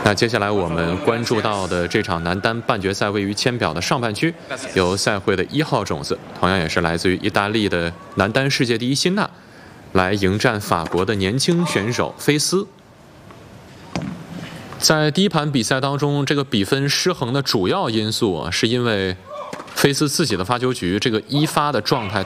那接下来我们关注到的这场男单半决赛位于签表的上半区，由赛会的1号种子，同样也是来自于意大利的男单世界第一辛纳，来迎战法国的年轻选手菲斯。在第一盘比赛当中，这个比分失衡的主要因素是因为菲斯自己的发球局这个一发的状态